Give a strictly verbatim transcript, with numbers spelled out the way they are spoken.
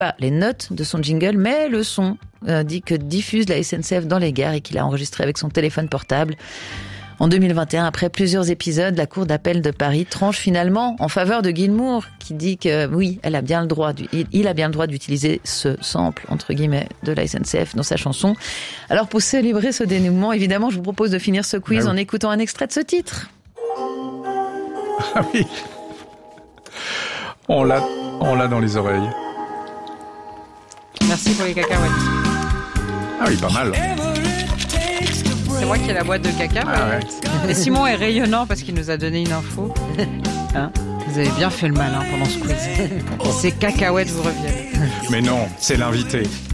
pas les notes de son jingle, mais le son euh, dit que diffuse la S N C F dans les gares et qu'il a enregistré avec son téléphone portable. En deux mille vingt et un, après plusieurs épisodes, la Cour d'appel de Paris tranche finalement en faveur de Gilmour, qui dit que oui, elle a bien le droit, il a bien le droit d'utiliser ce sample, entre guillemets, de la S N C F dans sa chanson. Alors pour célébrer ce dénouement, évidemment, je vous propose de finir ce quiz ah oui. en écoutant un extrait de ce titre. Ah oui. On l'a, on l'a dans les oreilles. Merci pour les cacahuètes. Ah oui, pas mal. C'est moi qui ai la boîte de cacahuètes. Ah ouais. Et Simon est rayonnant parce qu'il nous a donné une info. Hein, vous avez bien fait le malin pendant ce quiz. Ces cacahuètes vous reviennent. Mais non, c'est l'invité.